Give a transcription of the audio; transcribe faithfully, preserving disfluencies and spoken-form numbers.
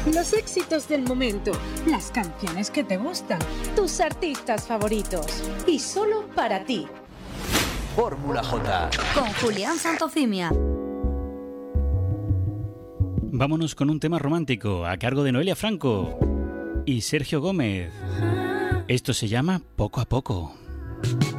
Los éxitos del momento, las canciones que te gustan, tus artistas favoritos y solo para ti. Fórmula J con Julián Santofimia. Vámonos con un tema romántico a cargo de Noelia Franco y Sergio Gómez. Esto se llama Poco a Poco.